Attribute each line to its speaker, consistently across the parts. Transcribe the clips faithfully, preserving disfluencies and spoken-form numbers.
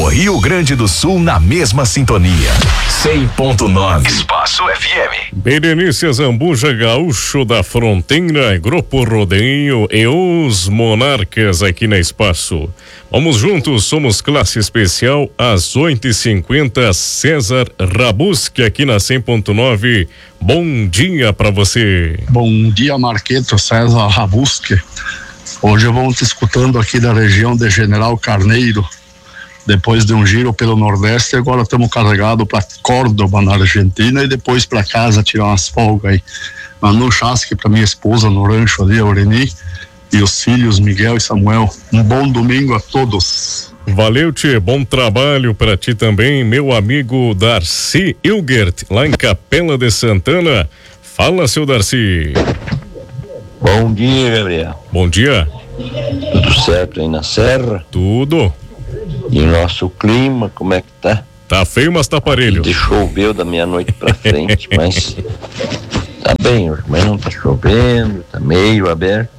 Speaker 1: Rio Grande do Sul na mesma sintonia. cem ponto nove Espaço F M.
Speaker 2: Berenice Zambuja, gaúcho da fronteira, Grupo Rodeio e os Monarcas aqui na Espaço. Vamos juntos, somos classe especial às oito e cinquenta. César Rabuski aqui na cem ponto nove. Bom dia para você.
Speaker 3: Bom dia, Marqueto. César Rabuski. Hoje vamos te escutando aqui da região de General Carneiro. Depois de um giro pelo Nordeste, agora estamos carregados para Córdoba, na Argentina, e depois para casa tirar umas folgas aí. Manu Chasque para minha esposa no rancho ali, Aureni, e os filhos Miguel e Samuel. Um bom domingo a todos.
Speaker 2: Valeu, tchê, bom trabalho para ti também, meu amigo Darcy Hilgert, lá em Capela de Santana. Fala, seu Darcy.
Speaker 4: Bom dia, Gabriel.
Speaker 2: Bom dia.
Speaker 4: Tudo certo aí na serra?
Speaker 2: Tudo.
Speaker 4: E o nosso clima, como é que tá?
Speaker 2: Tá feio, mas tá parelho.
Speaker 4: Aqui choveu da meia-noite pra frente, mas tá bem hoje, mas não tá chovendo, tá meio aberto.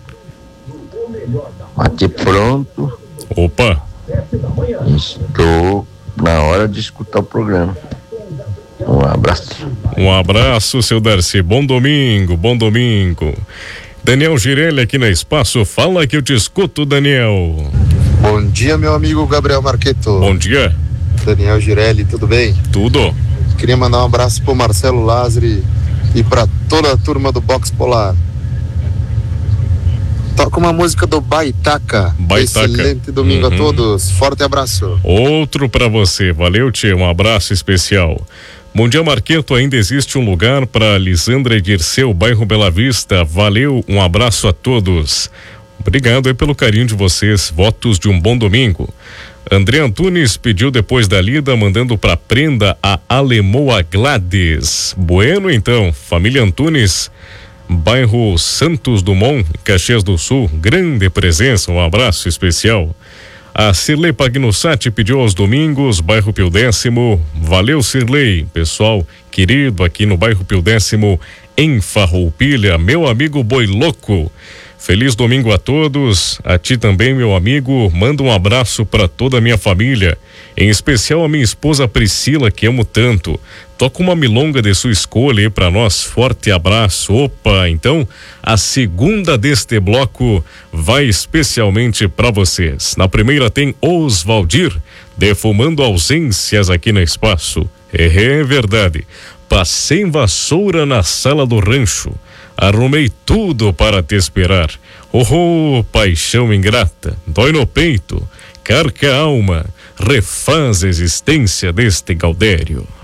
Speaker 4: Aqui pronto.
Speaker 2: Opa.
Speaker 4: Estou na hora de escutar o programa. Um abraço.
Speaker 2: Um abraço, seu Darcy. Bom domingo, bom domingo. Daniel Girelli aqui na Espaço. Fala que eu te escuto, Daniel.
Speaker 5: Bom dia, meu amigo Gabriel Marqueto.
Speaker 2: Bom dia.
Speaker 5: Daniel Girelli, tudo bem?
Speaker 2: Tudo.
Speaker 5: Queria mandar um abraço pro Marcelo Lázari e pra toda a turma do Box Polar. Toca uma música do Baitaca.
Speaker 2: Baitaca.
Speaker 5: Excelente domingo uhum. a todos. Forte abraço.
Speaker 2: Outro pra você. Valeu, tchê. Um abraço especial. Bom dia, Marqueto. Ainda existe um lugar para Lisandra e Dirceu, bairro Bela Vista. Valeu. Um abraço a todos. Obrigado aí pelo carinho de vocês. Votos de um bom domingo. André Antunes pediu depois da lida, mandando para prenda a Alemoa Gladys. Bueno, então, família Antunes, bairro Santos Dumont, Caxias do Sul, grande presença, um abraço especial. A Cirlei Pagnussati pediu aos domingos, bairro Pio Décimo. Valeu, Cirlei, pessoal querido aqui no bairro Pio Décimo, em Farroupilha, meu amigo Boi Louco. Feliz domingo a todos, a ti também, meu amigo. Manda um abraço para toda a minha família, em especial a minha esposa Priscila, que amo tanto. Toca uma milonga de sua escolha aí para nós. Forte abraço. Opa, então a segunda deste bloco vai especialmente para vocês. Na primeira tem Osvaldir, defumando ausências aqui no Espaço. É, é verdade. Passei em vassoura na sala do rancho. Arrumei tudo para te esperar. Oh, oh, paixão ingrata, dói no peito, carca a alma, refaz a existência deste Gaudério.